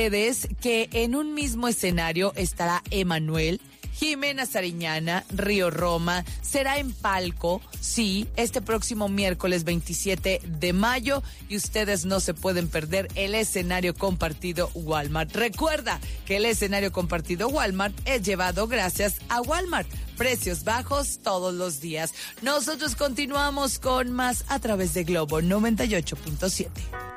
Que en un mismo escenario estará Emanuel, Jimena Sariñana, Río Roma, será en Palco, sí, este próximo miércoles 27 de mayo, y ustedes no se pueden perder el escenario compartido Walmart. Recuerda que el escenario compartido Walmart es llevado gracias a Walmart. Precios bajos todos los días. Nosotros continuamos con más a través de Globo 98.7.